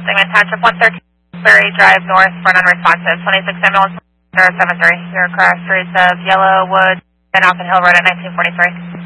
Segment Township 113, Berry Drive North for an unresponsive. 26 ambulance 073. Your car streets of Yellowwood and Alpine Hill Road at 1943.